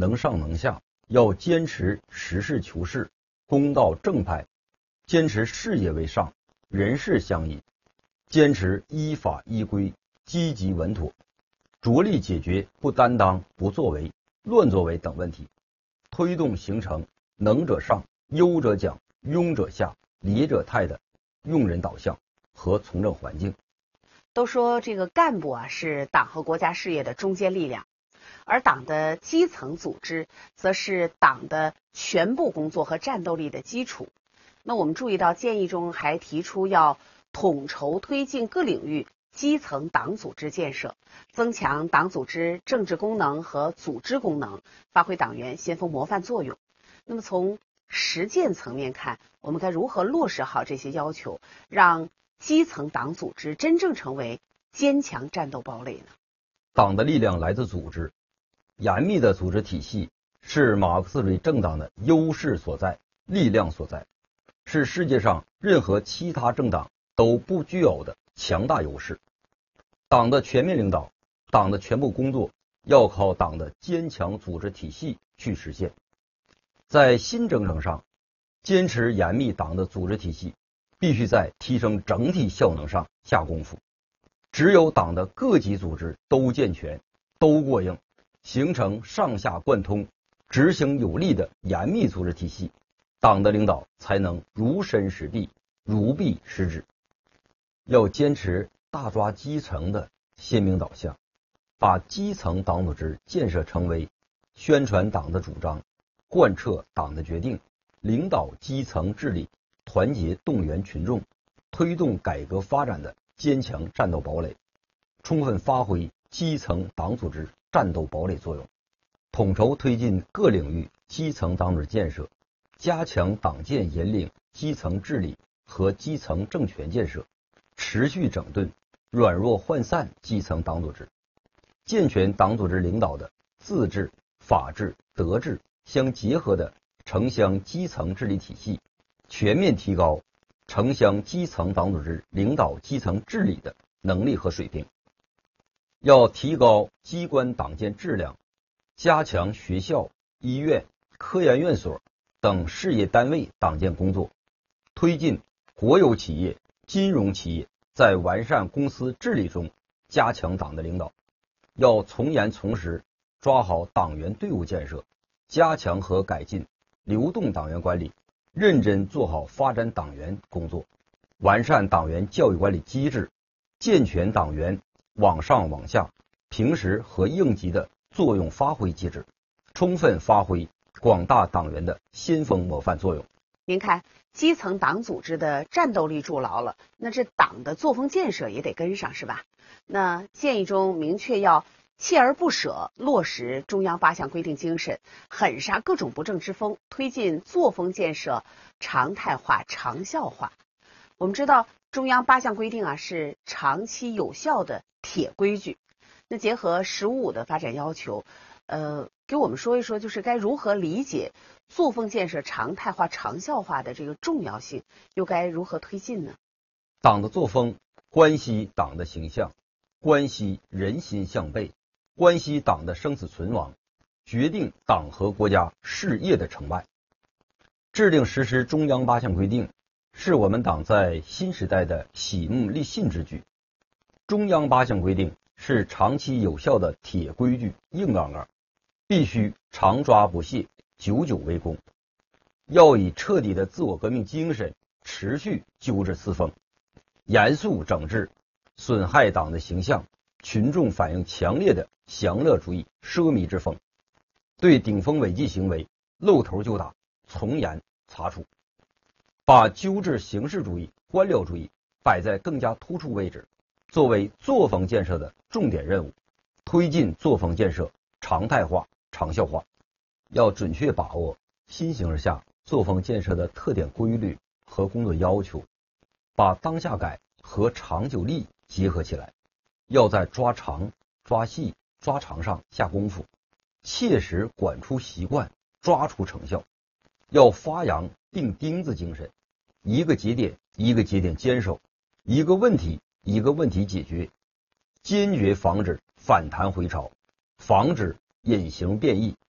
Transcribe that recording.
能上能下，要坚持实事求是、公道正派，坚持事业为上，人事相依，坚持依法依规，积极稳妥，着力解决不担当、不作为、乱作为等问题，推动形成能者上、优者奖、庸者下、理者泰的用人导向和从政环境。 都说这个干部是党和国家事业的中坚力量，而党的基层组织则是党的全部工作和战斗力的基础。那我们注意到建议中还提出要统筹推进各领域基层党组织建设，增强党组织政治功能和组织功能，发挥党员先锋模范作用。那么从实践层面看，我们该如何落实好这些要求，让基层党组织真正成为坚强战斗堡垒呢？ 党的力量来自组织，严密的组织体系是马克思主义政党的优势所在、力量所在，是世界上任何其他政党都不具有的强大优势。党的全面领导，党的全部工作要靠党的坚强组织体系去实现。在新征程上，坚持严密党的组织体系，必须在提升整体效能上下功夫。只有党的各级组织都健全、都过硬，形成上下贯通、执行有力的严密组织体系，党的领导才能如身实地、如臂实指。要坚持大抓基层的鲜明导向，把基层党组织建设成为宣传党的主张、贯彻党的决定、领导基层治理、团结动员群众、推动改革发展的坚强战斗堡垒，充分发挥基层党组织战斗堡垒作用，统筹推进各领域基层党组织建设，加强党建引领基层治理和基层政权建设，持续整顿软弱涣散基层党组织，健全党组织领导的自治、法治、德治相结合的城乡基层治理体系，全面提高城乡基层党组织领导基层治理的能力和水平。要提高机关党建质量，加强学校、医院、科研院所等事业单位党建工作，推进国有企业、金融企业在完善公司治理中加强党的领导。要从严从实抓好党员队伍建设，加强和改进流动党员管理，认真做好发展党员工作，完善党员教育管理机制，健全党员往上往下、平时和应急的作用发挥机制，充分发挥广大党员的先锋模范作用。 您看，基层党组织的战斗力筑牢了，那这党的作风建设也得跟上，是吧？那建议中明确要锲而不舍落实中央8项规定精神，狠杀各种不正之风，推进作风建设常态化、长效化。我们知道中央8项规定是长期有效的铁规矩。那结合“十五五”的发展要求，给我们说一说，就是该如何理解作风建设常态化、长效化的这个重要性，又该如何推进呢？ 党的作风关系党的形象，关系人心向背，关系党的生死存亡，决定党和国家事业的成败。制定实施中央8项规定，是我们党在新时代的喜目立信之举。中央8项规定是长期有效的铁规矩、硬杠杠，必须常抓不懈，久久为功。要以彻底的自我革命精神，持续纠治四风，严肃整治损害党的形象、群众反映强烈的享乐主义、奢靡之风，对顶风违纪行为露头就打，从严查处，把纠治形式主义、官僚主义摆在更加突出位置，作为作风建设的重点任务，推进作风建设常态化、长效化。要准确把握新形势下作风建设的特点规律和工作要求，把当下改和长久力结合起来，要在抓长、抓细、抓长上下功夫，切实管出习惯，抓出成效。要发扬钉钉子精神，一个节点一个节点坚守，一个问题一个问题解决，坚决防止反弹回潮，防止隐形变异，